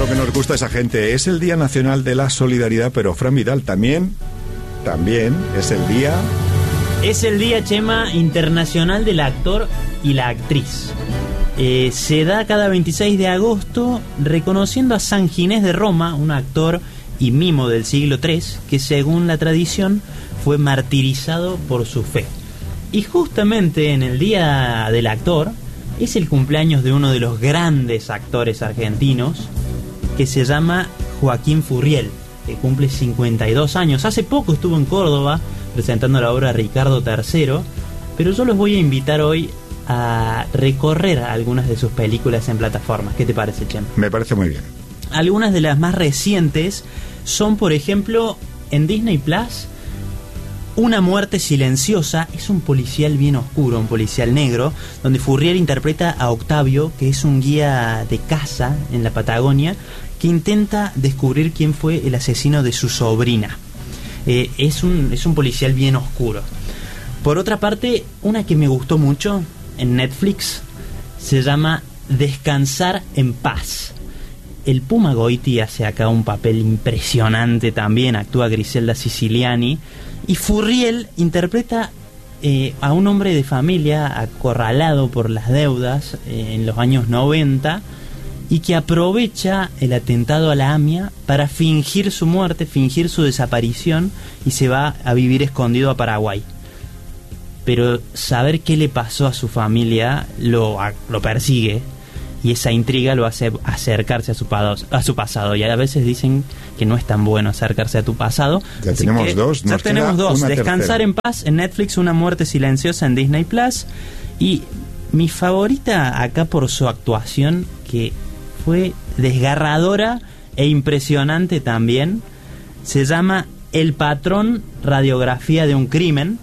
Claro que nos gusta esa gente. Es el Día Nacional de la Solidaridad, pero Fran Vidal también es el día... Es el día, Chema, internacional del actor y la actriz. Se da cada 26 de agosto reconociendo a San Ginés de Roma, un actor y mimo del siglo III, que según la tradición fue martirizado por su fe. Y justamente en el Día del Actor es el cumpleaños de uno de los grandes actores argentinos, que se llama Joaquín Furriel, que cumple 52 años. Hace poco estuvo en Córdoba presentando la obra Ricardo III, pero yo los voy a invitar hoy a recorrer algunas de sus películas en plataformas. ¿Qué te parece, Chem? Me parece muy bien. Algunas de las más recientes son, por ejemplo, en Disney Plus, Una muerte silenciosa. Es un policial bien oscuro, un policial negro, donde Furriel interpreta a Octavio, que es un guía de caza en la Patagonia, que intenta descubrir quién fue el asesino de su sobrina. Es un policial bien oscuro. Por otra parte, una que me gustó mucho en Netflix se llama Descansar en Paz. El Puma Goiti hace acá un papel impresionante también, actúa Griselda Siciliani, y Furriel interpreta a un hombre de familia acorralado por las deudas en los años 90, y que aprovecha el atentado a la AMIA para fingir su muerte, fingir su desaparición, y se va a vivir escondido a Paraguay. Pero saber qué le pasó a su familia lo persigue, y esa intriga lo hace acercarse a su pasado. Y a veces dicen que no es tan bueno acercarse a tu pasado. Ya tenemos dos. Ya tenemos dos. Descansar en Paz en Netflix, Una muerte silenciosa en Disney Plus. Y mi favorita acá por su actuación, que fue desgarradora e impresionante también, se llama El patrón, radiografía de un crimen.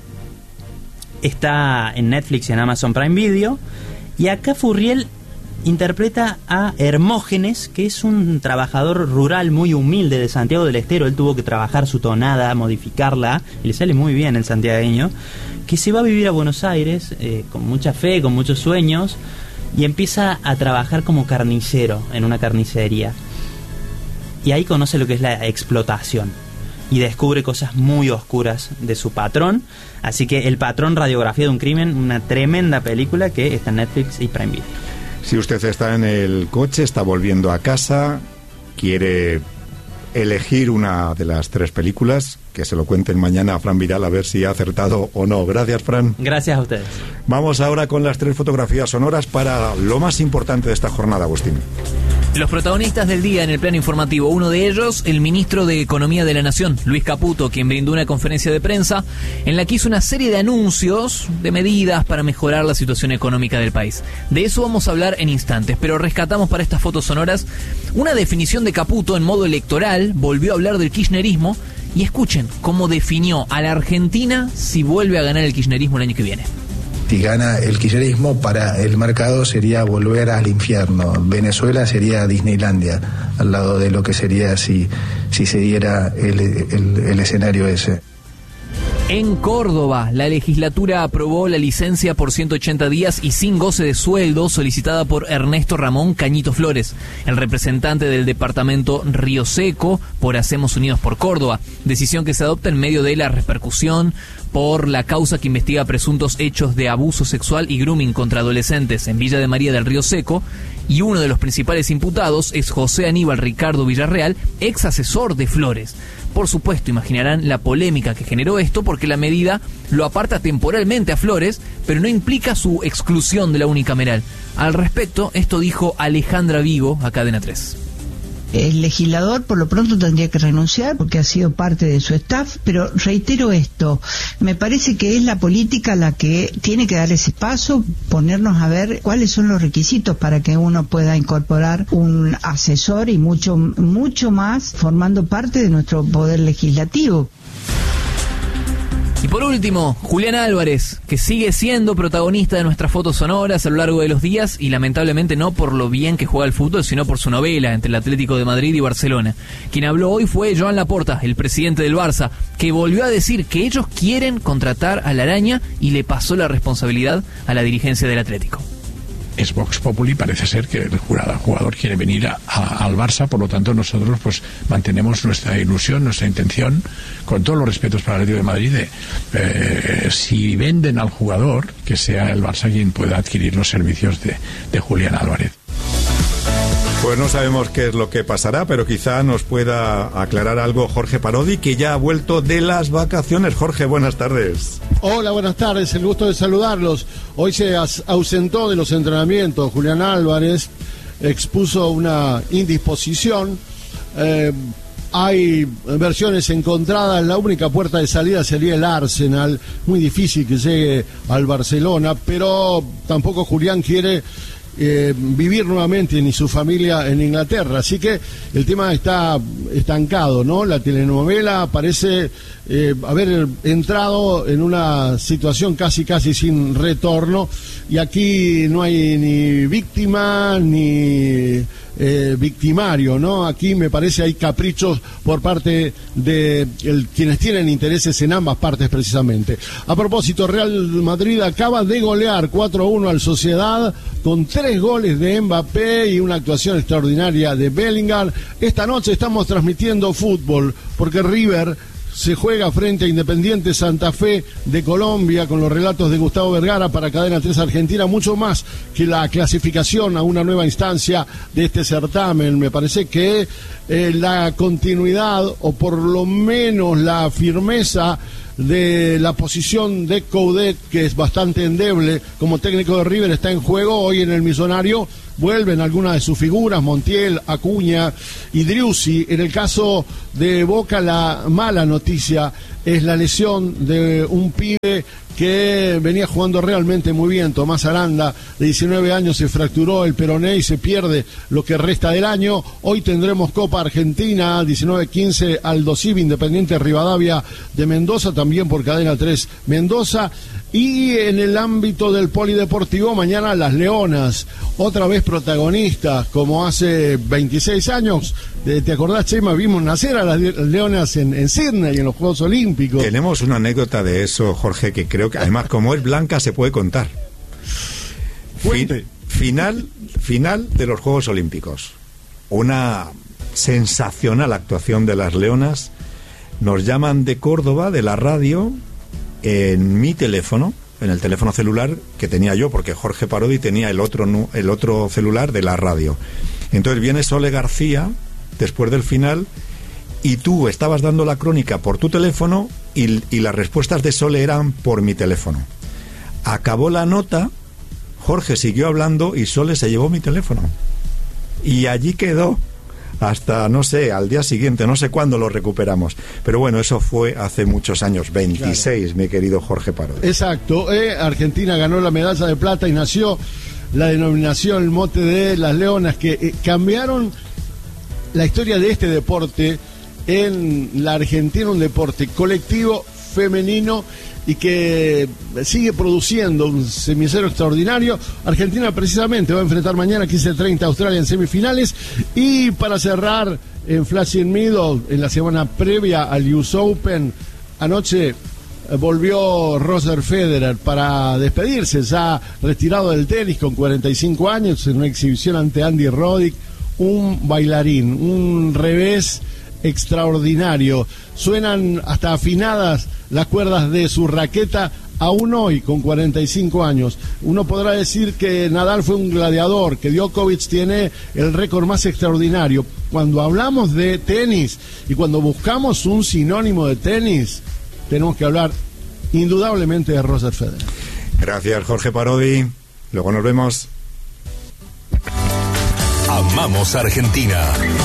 Está en Netflix y en Amazon Prime Video. Y acá Furriel interpreta a Hermógenes, que es un trabajador rural muy humilde de Santiago del Estero. Él tuvo que trabajar su tonada, modificarla, y le sale muy bien el santiagueño, que se va a vivir a Buenos Aires con mucha fe, con muchos sueños, y empieza a trabajar como carnicero en una carnicería. Y ahí conoce lo que es la explotación y descubre cosas muy oscuras de su patrón. Así que El patrón, radiografía de un crimen, una tremenda película que está en Netflix y Prime Video. Si usted está en el coche, está volviendo a casa, quiere elegir una de las tres películas, que se lo cuenten mañana a Fran Vidal a ver si ha acertado o no. Gracias, Fran. Gracias a ustedes. Vamos ahora con las tres fotografías sonoras para lo más importante de esta jornada, Agustín. Los protagonistas del día en el plano informativo. Uno de ellos, el ministro de Economía de la Nación, Luis Caputo, quien brindó una conferencia de prensa en la que hizo una serie de anuncios de medidas para mejorar la situación económica del país. De eso vamos a hablar en instantes, pero rescatamos para estas fotos sonoras una definición de Caputo en modo electoral. Volvió a hablar del kirchnerismo y escuchen cómo definió a la Argentina si vuelve a ganar el kirchnerismo el año que viene. Si gana el kirchnerismo, para el mercado sería volver al infierno. Venezuela sería Disneylandia, al lado de lo que sería si se diera el escenario ese. En Córdoba, la legislatura aprobó la licencia por 180 días y sin goce de sueldo solicitada por Ernesto Ramón Cañito Flores, el representante del departamento Río Seco por Hacemos Unidos por Córdoba, decisión que se adopta en medio de la repercusión por la causa que investiga presuntos hechos de abuso sexual y grooming contra adolescentes en Villa de María del Río Seco, y uno de los principales imputados es José Aníbal Ricardo Villarreal, ex asesor de Flores. Por supuesto, imaginarán la polémica que generó esto, porque la medida lo aparta temporalmente a Flores, pero no implica su exclusión de la unicameral. Al respecto, esto dijo Alejandra Vigo a Cadena 3. El legislador por lo pronto tendría que renunciar porque ha sido parte de su staff, pero reitero esto, me parece que es la política la que tiene que dar ese paso, ponernos a ver cuáles son los requisitos para que uno pueda incorporar un asesor y mucho más formando parte de nuestro poder legislativo. Y por último, Julián Álvarez, que sigue siendo protagonista de nuestras fotos sonoras a lo largo de los días, y lamentablemente no por lo bien que juega al fútbol, sino por su novela entre el Atlético de Madrid y Barcelona. Quien habló hoy fue Joan Laporta, el presidente del Barça, que volvió a decir que ellos quieren contratar a la Araña y le pasó la responsabilidad a la dirigencia del Atlético. es Vox Populi, parece ser que el jugador quiere venir al Barça, por lo tanto nosotros pues mantenemos nuestra ilusión, nuestra intención, con todos los respetos para el Atlético de Madrid, si venden al jugador, que sea el Barça quien pueda adquirir los servicios de Julián Álvarez. Pues no sabemos qué es lo que pasará, pero quizá nos pueda aclarar algo Jorge Parodi, que ya ha vuelto de las vacaciones. Jorge, buenas tardes. Hola, buenas tardes, el gusto de saludarlos. Hoy se ausentó de los entrenamientos Julián Álvarez, expuso una indisposición. Hay versiones encontradas, la única puerta de salida sería el Arsenal, muy difícil que llegue al Barcelona, pero tampoco Julián quiere vivir nuevamente ni su familia en Inglaterra, así que el tema está estancado, ¿no? La telenovela parece haber entrado en una situación casi sin retorno, y aquí no hay ni víctima ni victimario, ¿no? Aquí me parece hay caprichos por parte de quienes tienen intereses en ambas partes precisamente. A propósito, Real Madrid acaba de golear 4-1 al Sociedad con 3 goles de Mbappé y una actuación extraordinaria de Bellingham. Esta noche estamos transmitiendo fútbol porque River se juega frente a Independiente Santa Fe de Colombia, con los relatos de Gustavo Vergara para Cadena 3 Argentina, mucho más que la clasificación a una nueva instancia de este certamen. Me parece que la continuidad, o por lo menos la firmeza de la posición de Coudet, que es bastante endeble como técnico de River, está en juego. Hoy en el Millonario vuelven algunas de sus figuras, Montiel, Acuña y Driussi. En el caso de Boca, la mala noticia es la lesión de un pibe que venía jugando realmente muy bien, Tomás Aranda, de 19 años, se fracturó el peroné y se pierde lo que resta del año. Hoy tendremos Copa Argentina, 19-15, Aldo Civi, Independiente Rivadavia de Mendoza, también por Cadena 3 Mendoza. Y en el ámbito del polideportivo, mañana las Leonas, otra vez protagonistas, como hace 26 años. ¿Te acordás, Chema? Vimos nacer a las Leonas en Sydney, en los Juegos Olímpicos. Tenemos una anécdota de eso, Jorge, que creo que además, como es blanca, se puede contar. Final de los Juegos Olímpicos. Una sensacional actuación de las Leonas. Nos llaman de Córdoba, de la radio, en mi teléfono, en el teléfono celular que tenía yo, porque Jorge Parodi tenía el otro celular de la radio. Entonces viene Sole García después del final, y tú estabas dando la crónica por tu teléfono y las respuestas de Sole eran por mi teléfono. Acabó la nota, Jorge siguió hablando y Sole se llevó mi teléfono. Y allí quedó hasta, no sé, al día siguiente, no sé cuándo lo recuperamos. Pero bueno, eso fue hace muchos años, 26, claro. Mi querido Jorge Parodi. Exacto, Argentina ganó la medalla de plata y nació la denominación, el mote de las Leonas, que cambiaron la historia de este deporte en la Argentina, un deporte colectivo, femenino, y que sigue produciendo un semicero extraordinario. Argentina precisamente va a enfrentar mañana 15:30 a Australia en semifinales. Y para cerrar en Flushing Meadows, en la semana previa al US Open, anoche volvió Roger Federer para despedirse, ya retirado del tenis con 45 años, en una exhibición ante Andy Roddick, un bailarín, un revés extraordinario. Suenan hasta afinadas las cuerdas de su raqueta, aún hoy con 45 años. Uno podrá decir que Nadal fue un gladiador, que Djokovic tiene el récord más extraordinario. Cuando hablamos de tenis y cuando buscamos un sinónimo de tenis, tenemos que hablar indudablemente de Roger Federer. Gracias, Jorge Parodi. Luego nos vemos. Amamos Argentina.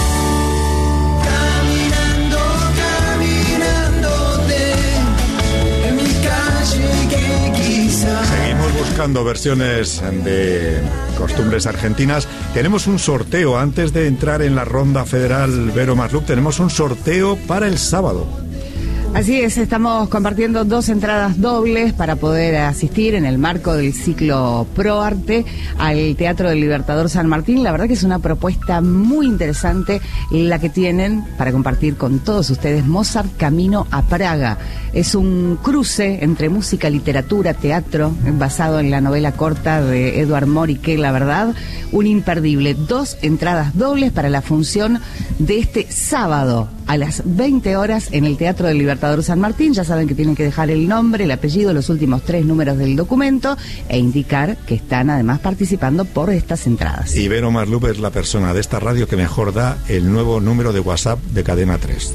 Seguimos buscando versiones de costumbres argentinas. Tenemos un sorteo antes de entrar en la ronda federal. Vero Masluc, tenemos un sorteo para el sábado. Así es, estamos compartiendo 2 entradas dobles para poder asistir en el marco del ciclo ProArte al Teatro del Libertador San Martín. La verdad que es una propuesta muy interesante la que tienen para compartir con todos ustedes. Mozart Camino a Praga. Es un cruce entre música, literatura, teatro, basado en la novela corta de Edward Moriquet, la verdad, un imperdible. 2 entradas dobles para la función de este sábado a las 20 horas en el Teatro del Libertador San Martín. Ya saben que tienen que dejar el nombre, el apellido, los últimos 3 números del documento e indicar que están además participando por estas entradas. Y Vero Marlup es la persona de esta radio que mejor da el nuevo número de WhatsApp de Cadena 3.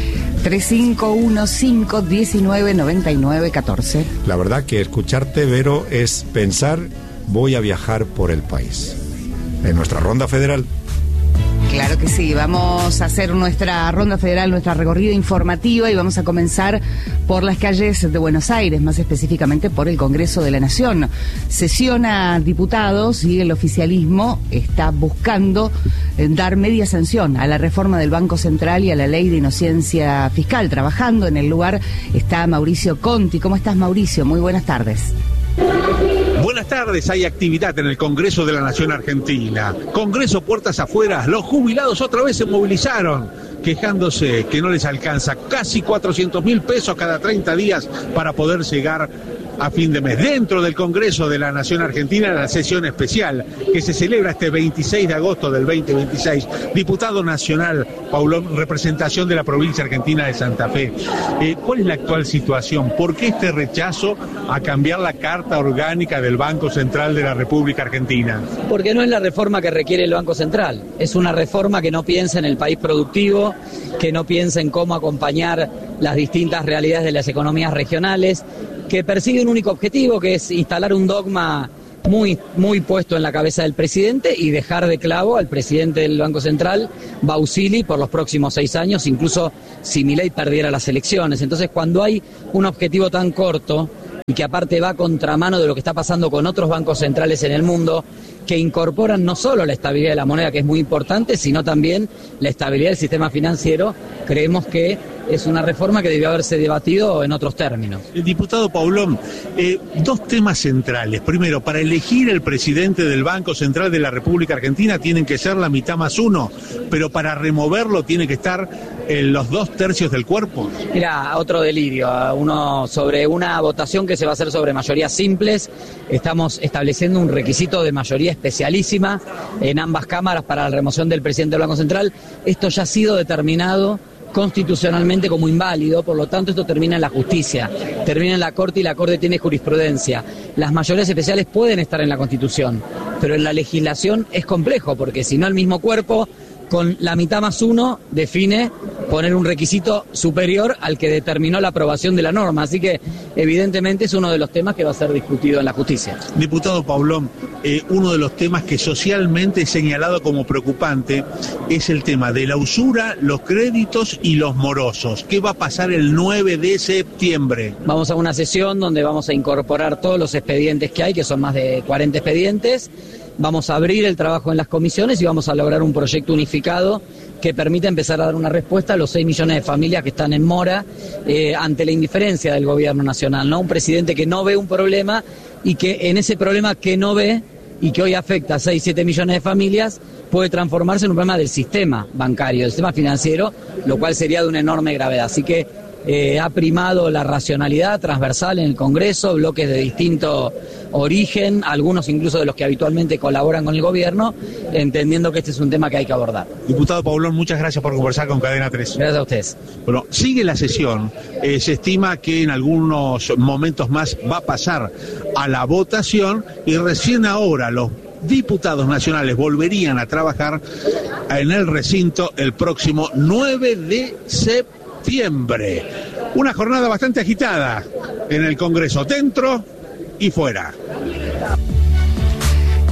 3515-199914. La verdad que escucharte, Vero, es pensar, voy a viajar por el país. En nuestra ronda federal. Claro que sí, vamos a hacer nuestra ronda federal, nuestra recorrida informativa, y vamos a comenzar por las calles de Buenos Aires, más específicamente por el Congreso de la Nación. Sesiona diputados y el oficialismo está buscando dar media sanción a la reforma del Banco Central y a la ley de inocencia fiscal. Trabajando en el lugar está Mauricio Conti. ¿Cómo estás, Mauricio? Muy buenas tardes. Buenas tardes, hay actividad en el Congreso de la Nación Argentina. Congreso puertas afuera, los jubilados otra vez se movilizaron, quejándose que no les alcanza casi 400.000 pesos cada 30 días para poder llegar a fin de mes. Dentro del Congreso de la Nación Argentina, la sesión especial que se celebra este 26 de agosto del 2026. Diputado nacional, Paulón, representación de la provincia argentina de Santa Fe. ¿Cuál es la actual situación? ¿Por qué este rechazo a cambiar la Carta Orgánica del Banco Central de la República Argentina? Porque no es la reforma que requiere el Banco Central. Es una reforma que no piensa en el país productivo, que no piensa en cómo acompañar las distintas realidades de las economías regionales, que persigue un único objetivo, que es instalar un dogma muy puesto en la cabeza del presidente y dejar de clavo al presidente del Banco Central, Bausili, por los próximos 6 años, incluso si Milei perdiera las elecciones. Entonces, cuando hay un objetivo tan corto y que aparte va a contramano de lo que está pasando con otros bancos centrales en el mundo, que incorporan no solo la estabilidad de la moneda, que es muy importante, sino también la estabilidad del sistema financiero, creemos que es una reforma que debió haberse debatido en otros términos. El diputado Paulón, 2 temas centrales. Primero, para elegir el presidente del Banco Central de la República Argentina tienen que ser la mitad más 1, pero para removerlo tiene que estar los 2/3 del cuerpo. Mira, otro delirio, uno sobre una votación que se va a hacer sobre mayorías simples. Estamos estableciendo un requisito de mayoría especialísima en ambas cámaras para la remoción del presidente del Banco Central. Esto ya ha sido determinado constitucionalmente como inválido, por lo tanto esto termina en la justicia, termina en la Corte y la Corte tiene jurisprudencia. Las mayorías especiales pueden estar en la Constitución, pero en la legislación es complejo, porque si no el mismo cuerpo con la mitad más 1 define poner un requisito superior al que determinó la aprobación de la norma, así que evidentemente es uno de los temas que va a ser discutido en la justicia. Diputado Paulón, uno de los temas que socialmente es señalado como preocupante es el tema de la usura, los créditos y los morosos. ¿Qué va a pasar el 9 de septiembre? Vamos a una sesión donde vamos a incorporar todos los expedientes que hay, que son más de 40 expedientes. Vamos a abrir el trabajo en las comisiones y vamos a lograr un proyecto unificado que permita empezar a dar una respuesta a los 6 millones de familias que están en mora ante la indiferencia del gobierno nacional, ¿no? Un presidente que no ve un problema y que en ese problema que no ve y que hoy afecta a 6-7 millones de familias puede transformarse en un problema del sistema bancario, del sistema financiero, lo cual sería de una enorme gravedad. Así que ha primado la racionalidad transversal en el Congreso, bloques de distinto origen, algunos incluso de los que habitualmente colaboran con el gobierno, entendiendo que este es un tema que hay que abordar. Diputado Paulón, muchas gracias por conversar con Cadena 3. Gracias a ustedes. Bueno, sigue la sesión. Se estima que en algunos momentos más va a pasar a la votación y recién ahora los diputados nacionales volverían a trabajar en el recinto el próximo 9 de septiembre. Una jornada bastante agitada en el Congreso, dentro y fuera.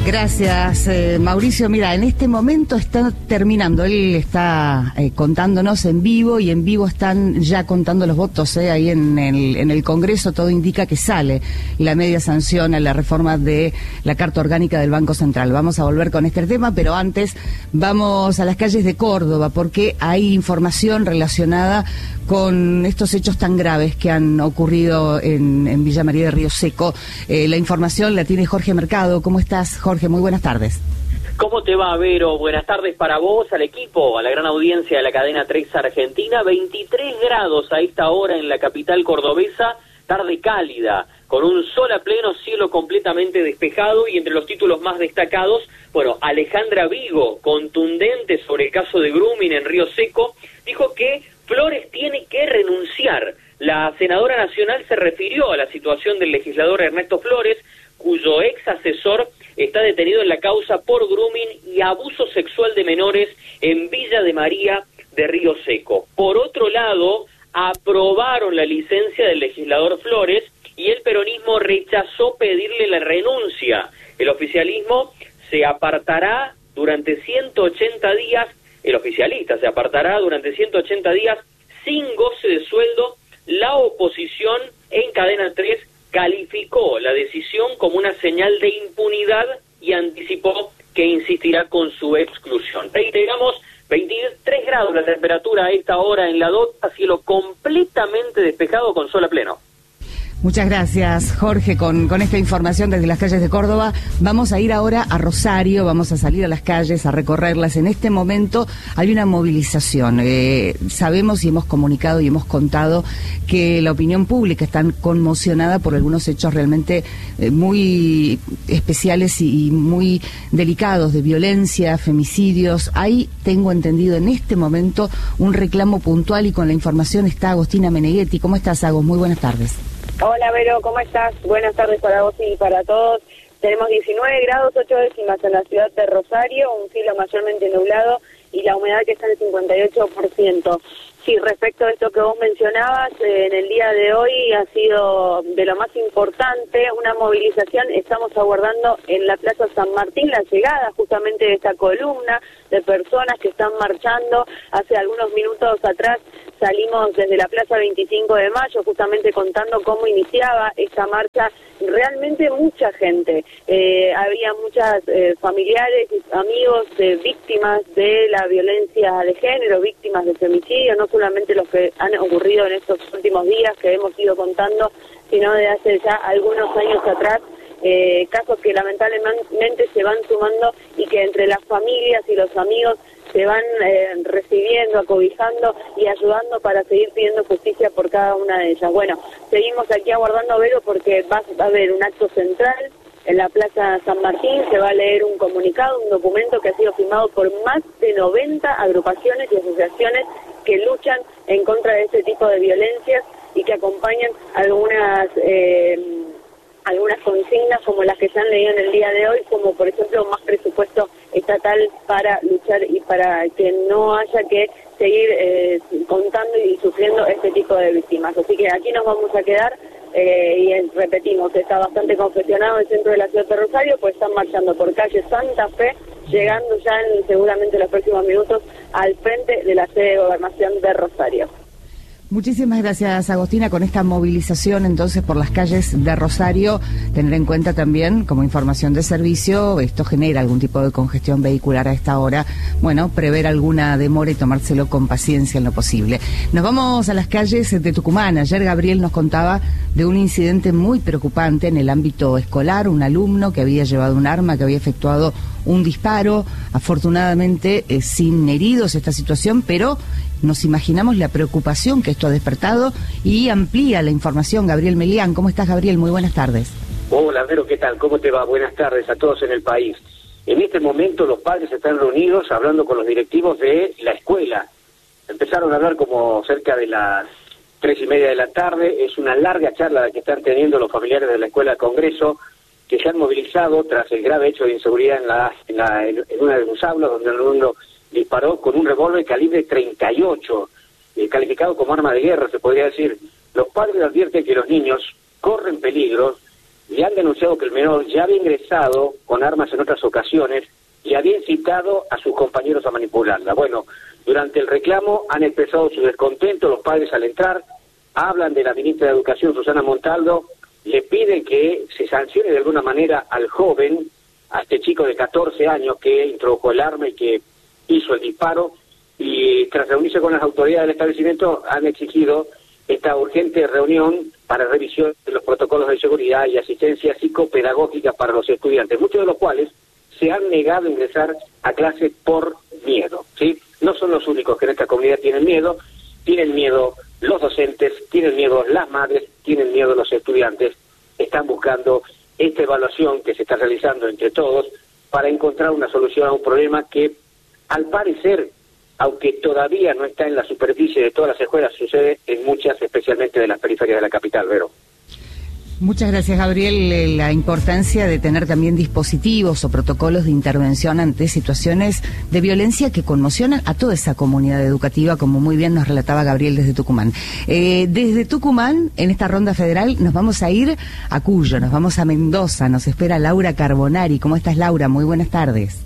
Gracias, Mauricio. Mira, en este momento está terminando, él está contándonos en vivo y en vivo están ya contando los votos ahí en el Congreso. Todo indica que sale la media sanción a la reforma de la Carta Orgánica del Banco Central. Vamos a volver con este tema, pero antes vamos a las calles de Córdoba porque hay información relacionada con estos hechos tan graves que han ocurrido en Villa María de Río Seco. La información la tiene Jorge Mercado. ¿Cómo estás, Jorge? Muy buenas tardes. ¿Cómo te va, Vero? Buenas tardes para vos, al equipo, a la gran audiencia de la cadena 3 Argentina. 23 grados a esta hora en la capital cordobesa, tarde cálida, con un sol a pleno, cielo completamente despejado y entre los títulos más destacados, bueno, Alejandra Vigo, contundente sobre el caso de grooming en Río Seco, dijo que Flores tiene que renunciar. La senadora nacional se refirió a la situación del legislador Ernesto Flores, cuyo ex asesor está detenido en la causa por grooming y abuso sexual de menores en Villa de María de Río Seco. Por otro lado, aprobaron la licencia del legislador Flores y el peronismo rechazó pedirle la renuncia. El oficialismo se apartará durante 180 días, el oficialista se apartará durante 180 días sin goce de sueldo. La oposición en Cadena 3 calificó la decisión como una señal de impunidad y anticipó que insistirá con su exclusión. Reiteramos, 23 grados la temperatura a esta hora en La Dota, cielo completamente despejado con sol a pleno. Muchas gracias, Jorge, con esta información desde las calles de Córdoba. Vamos a ir ahora a Rosario, vamos a salir a las calles, a recorrerlas. En este momento hay una movilización. Sabemos y hemos comunicado y hemos contado que la opinión pública está conmocionada por algunos hechos realmente muy especiales y muy delicados de violencia, femicidios. Ahí tengo entendido en este momento un reclamo puntual y con la información está Agostina Meneghetti. ¿Cómo estás, Agos? Muy buenas tardes. Hola, Vero, ¿cómo estás? Buenas tardes para vos y para todos. Tenemos 19 grados 8 décimas en la ciudad de Rosario, un cielo mayormente nublado y la humedad que está en el 58%. Sí, respecto a esto que vos mencionabas, en el día de hoy ha sido de lo más importante, una movilización. Estamos aguardando en la Plaza San Martín la llegada justamente de esta columna de personas que están marchando. Hace algunos minutos atrás salimos desde la Plaza 25 de Mayo justamente contando cómo iniciaba esta marcha. Realmente mucha gente, había muchas familiares y amigos de víctimas de la violencia de género, víctimas de femicidio, no solamente los que han ocurrido en estos últimos días que hemos ido contando, sino de hace ya algunos años atrás, casos que lamentablemente se van sumando y que entre las familias y los amigos se van recibiendo, acobijando y ayudando para seguir pidiendo justicia por cada una de ellas. Bueno, seguimos aquí aguardando, Vero, porque va a haber un acto central en la Plaza San Martín. Se va a leer un comunicado, un documento que ha sido firmado por más de 90 agrupaciones y asociaciones que luchan en contra de este tipo de violencias y que acompañan algunas consignas como las que se han leído en el día de hoy, como por ejemplo más presupuesto estatal para luchar y para que no haya que seguir contando y sufriendo este tipo de víctimas. Así que aquí nos vamos a quedar y repetimos, está bastante congestionado el centro de la ciudad de Rosario, pues están marchando por calle Santa Fe, llegando ya seguramente en los próximos minutos al frente de la sede de Gobernación de Rosario. Muchísimas gracias, Agostina, con esta movilización entonces por las calles de Rosario. Tener en cuenta también, como información de servicio, esto genera algún tipo de congestión vehicular a esta hora. Bueno, prever alguna demora y tomárselo con paciencia en lo posible. Nos vamos a las calles de Tucumán. Ayer Gabriel nos contaba de un incidente muy preocupante en el ámbito escolar, un alumno que había llevado un arma, que había efectuado un disparo, afortunadamente sin heridos esta situación, pero nos imaginamos la preocupación que esto ha despertado y amplía la información. Gabriel Melián, ¿cómo estás, Gabriel? Muy buenas tardes. Hola, Vero, ¿qué tal? ¿Cómo te va? Buenas tardes a todos en el país. En este momento los padres están reunidos hablando con los directivos de la escuela. Empezaron a hablar como cerca de las 3:30 de la tarde. Es una larga charla la que están teniendo los familiares de la Escuela Congreso, que se han movilizado tras el grave hecho de inseguridad en una de sus aulas, donde el alumno disparó con un revólver calibre 38, calificado como arma de guerra, se podría decir. Los padres advierten que los niños corren peligro le han denunciado que el menor ya había ingresado con armas en otras ocasiones y había incitado a sus compañeros a manipularla. Bueno, durante el reclamo han expresado su descontento los padres al entrar, hablan de la ministra de Educación, Susana Montalvo, le piden que se sancione de alguna manera al joven, a este chico de 14 años que introdujo el arma y que hizo el disparo, y tras reunirse con las autoridades del establecimiento han exigido esta urgente reunión para revisión de los protocolos de seguridad y asistencia psicopedagógica para los estudiantes, muchos de los cuales se han negado a ingresar a clase por miedo, ¿sí? No son los únicos que en esta comunidad tienen miedo los docentes, tienen miedo las madres, tienen miedo los estudiantes. Están buscando esta evaluación que se está realizando entre todos para encontrar una solución a un problema que, al parecer, aunque todavía no está en la superficie de todas las escuelas, sucede en muchas, especialmente de las periferias de la capital, Vero. Muchas gracias, Gabriel. La importancia de tener también dispositivos o protocolos de intervención ante situaciones de violencia que conmocionan a toda esa comunidad educativa, como muy bien nos relataba Gabriel desde Tucumán. Desde Tucumán, en esta ronda federal, nos vamos a ir a Cuyo, nos vamos a Mendoza, nos espera Laura Carbonari. ¿Cómo estás, Laura? Muy buenas tardes.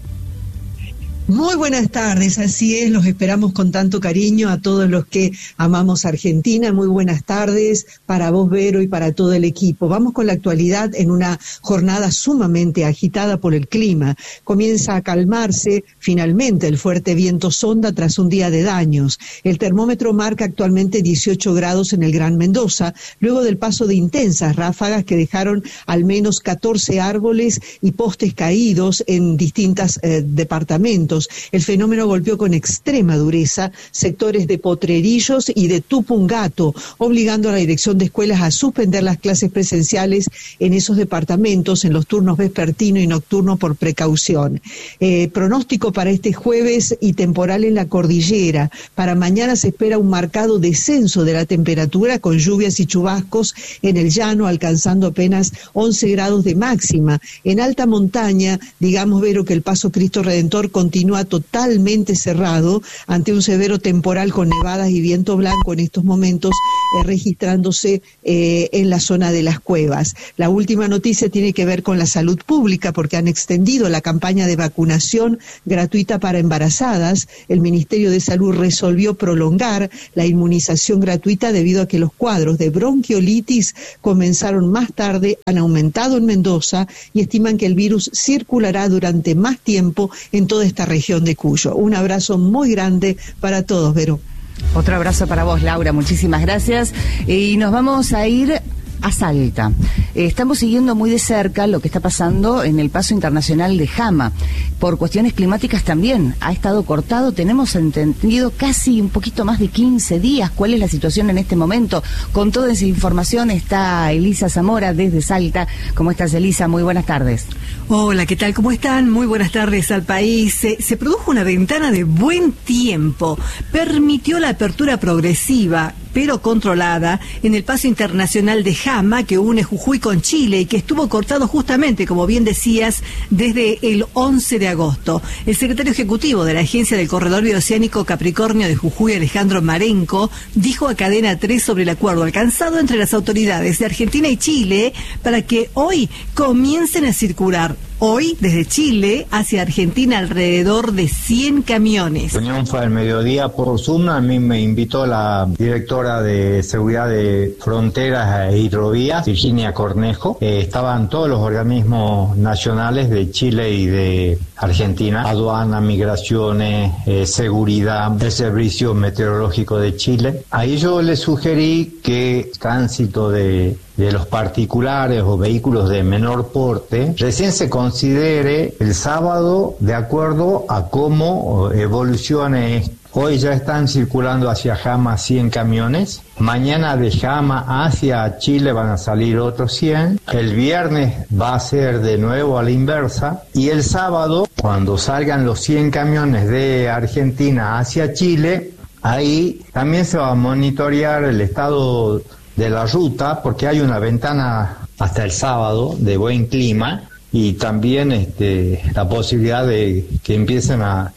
Muy buenas tardes, así es, los esperamos con tanto cariño a todos los que amamos Argentina. Muy buenas tardes para vos, Vero, y para todo el equipo. Vamos con la actualidad en una jornada sumamente agitada por el clima. Comienza a calmarse finalmente el fuerte viento sonda tras un día de daños. El termómetro marca actualmente 18 grados en el Gran Mendoza, luego del paso de intensas ráfagas que dejaron al menos 14 árboles y postes caídos en distintos departamentos. El fenómeno golpeó con extrema dureza sectores de Potrerillos y de Tupungato, obligando a la dirección de escuelas a suspender las clases presenciales en esos departamentos en los turnos vespertino y nocturno por precaución. Pronóstico para este jueves y temporal en la cordillera. Para mañana se espera un marcado descenso de la temperatura con lluvias y chubascos en el llano, alcanzando apenas 11 grados de máxima. En alta montaña, digamos, Vero, que el Paso Cristo Redentor continúa totalmente cerrado ante un severo temporal con nevadas y viento blanco en estos momentos registrándose en la zona de las cuevas. La última noticia tiene que ver con la salud pública porque han extendido la campaña de vacunación gratuita para embarazadas. El Ministerio de Salud resolvió prolongar la inmunización gratuita debido a que los cuadros de bronquiolitis comenzaron más tarde, han aumentado en Mendoza y estiman que el virus circulará durante más tiempo en toda esta región de Cuyo. Un abrazo muy grande para todos, Vero. Otro abrazo para vos, Laura, muchísimas gracias. Y nos vamos a ir a Salta. Estamos siguiendo muy de cerca lo que está pasando en el paso internacional de Jama. Por cuestiones climáticas también ha estado cortado, tenemos entendido casi un poquito más de 15 días. ¿Cuál es la situación en este momento? Con toda esa información está Elisa Zamora desde Salta. ¿Cómo estás, Elisa? Muy buenas tardes. Hola, ¿qué tal? ¿Cómo están? Muy buenas tardes al país. Se produjo una ventana de buen tiempo. Permitió la apertura progresiva, pero controlada, en el paso internacional de Jama, que une Jujuy con Chile y que estuvo cortado justamente, como bien decías, desde el 11 de agosto. El secretario ejecutivo de la Agencia del Corredor Bioceánico Capricornio de Jujuy, Alejandro Marenco, dijo a Cadena 3 sobre el acuerdo alcanzado entre las autoridades de Argentina y Chile para que hoy comiencen a circular hoy desde Chile hacia Argentina alrededor de 100 camiones. La reunión fue al mediodía por Zoom. A mí me invitó la directora de Seguridad de Fronteras e Hidrovías, Virginia Cornejo. Estaban todos los organismos nacionales de Chile y de Argentina: aduana, migraciones, seguridad, el Servicio Meteorológico de Chile. Ahí yo le sugerí que tránsito de los particulares o vehículos de menor porte recién se considere el sábado de acuerdo a cómo evolucione esto. Hoy ya están circulando hacia Jama 100 camiones. Mañana de Jama hacia Chile van a salir otros 100. El viernes va a ser de nuevo a la inversa. Y el sábado, cuando salgan los 100 camiones de Argentina hacia Chile, ahí también se va a monitorear el estado de la ruta, porque hay una ventana hasta el sábado de buen clima y también la posibilidad de que empiecen a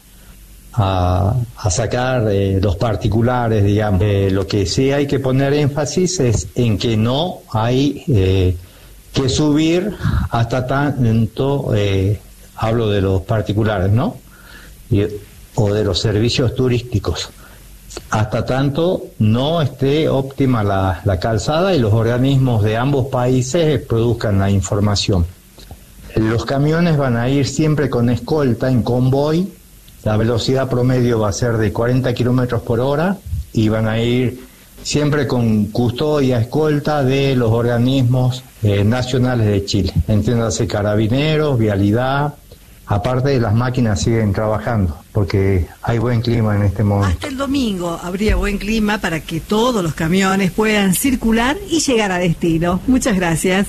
sacar los particulares, digamos. Lo que sí hay que poner énfasis es en que no hay que subir hasta tanto, hablo de los particulares, ¿no? O de los servicios turísticos, hasta tanto no esté óptima la calzada y los organismos de ambos países produzcan la información. Los camiones van a ir siempre con escolta en convoy, la velocidad promedio va a ser de 40 kilómetros por hora y van a ir siempre con custodia, escolta de los organismos nacionales de Chile, entiéndase carabineros, vialidad. Aparte, las máquinas siguen trabajando porque hay buen clima en este momento. Hasta el domingo habría buen clima para que todos los camiones puedan circular y llegar a destino. Muchas gracias.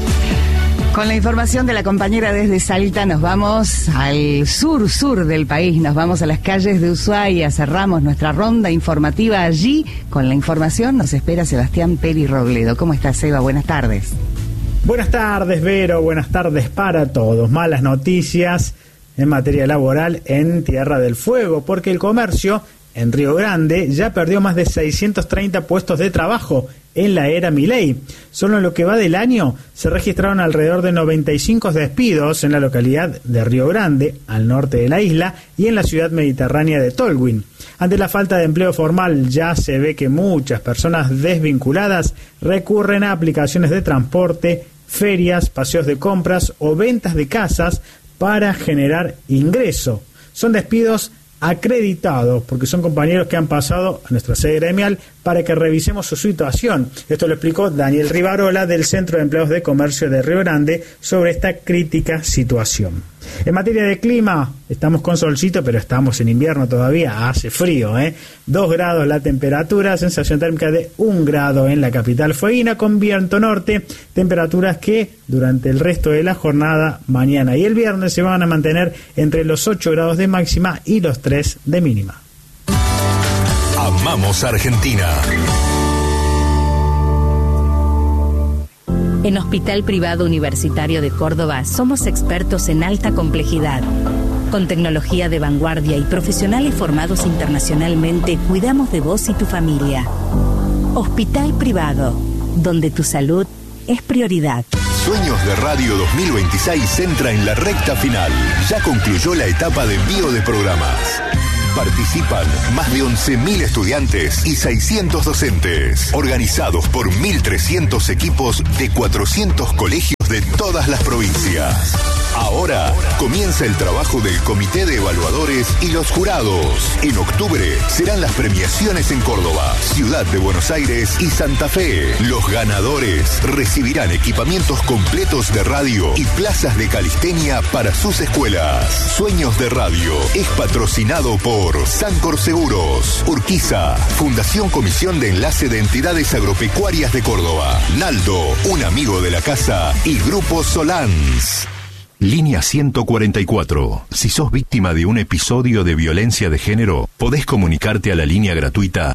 Con la información de la compañera desde Salta nos vamos al sur del país, nos vamos a las calles de Ushuaia, cerramos nuestra ronda informativa allí. Con la información nos espera Sebastián Peri Robledo. ¿Cómo estás, Seba? Buenas tardes. Buenas tardes, Vero, buenas tardes para todos. Malas noticias en materia laboral en Tierra del Fuego, porque el comercio en Río Grande ya perdió más de 630 puestos de trabajo en la era Milei. Solo en lo que va del año se registraron alrededor de 95 despidos en la localidad de Río Grande, al norte de la isla, y en la ciudad mediterránea de Tolwyn. Ante la falta de empleo formal, ya se ve que muchas personas desvinculadas recurren a aplicaciones de transporte, ferias, paseos de compras o ventas de casas para generar ingreso. Son despidos acreditados, porque son compañeros que han pasado a nuestra sede gremial para que revisemos su situación. Esto lo explicó Daniel Rivarola del Centro de Empleados de Comercio de Río Grande sobre esta crítica situación. En materia de clima, estamos con solcito, pero estamos en invierno todavía, hace frío, 2 grados la temperatura, sensación térmica de 1 grado en la capital fueguina, con viento norte, temperaturas que durante el resto de la jornada, mañana y el viernes, se van a mantener entre los 8 grados de máxima y los 3 de mínima. Amamos Argentina. En Hospital Privado Universitario de Córdoba somos expertos en alta complejidad. Con tecnología de vanguardia y profesionales formados internacionalmente, cuidamos de vos y tu familia. Hospital Privado, donde tu salud es prioridad. Sueños de Radio 2026 entra en la recta final. Ya concluyó la etapa de envío de programas. Participan más de 11.000 estudiantes y 600 docentes, organizados por 1.300 equipos de 400 colegios de todas las provincias. Ahora comienza el trabajo del Comité de Evaluadores y los jurados. En octubre serán las premiaciones en Córdoba, Ciudad de Buenos Aires y Santa Fe. Los ganadores recibirán equipamientos completos de radio y plazas de calistenia para sus escuelas. Sueños de Radio es patrocinado por Sancor Seguros, Urquiza, Fundación Comisión de Enlace de Entidades Agropecuarias de Córdoba, Naldo, un amigo de la casa, y Grupo Solans. Línea 144. Si sos víctima de un episodio de violencia de género, podés comunicarte a la línea gratuita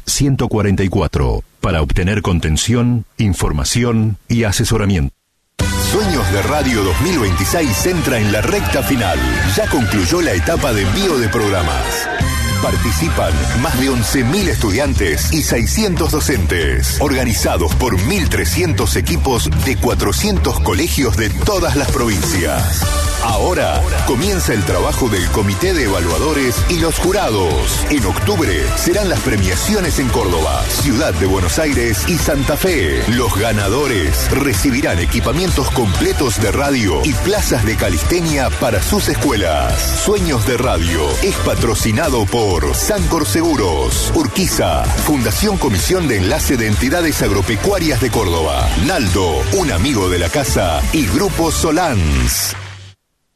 144 para obtener contención, información y asesoramiento. Sueños de Radio 2026 entra en la recta final. Ya concluyó la etapa de envío de programas. Participan más de 11.000 estudiantes y 600 docentes, organizados por 1.300 equipos de 400 colegios de todas las provincias. Ahora comienza el trabajo del Comité de Evaluadores y los jurados. En octubre serán las premiaciones en Córdoba, Ciudad de Buenos Aires y Santa Fe. Los ganadores recibirán equipamientos completos de radio y plazas de calistenia para sus escuelas. Sueños de Radio es patrocinado por Sancor Seguros, Urquiza, Fundación Comisión de Enlace de Entidades Agropecuarias de Córdoba, Naldo, un amigo de la casa, y Grupo Solans.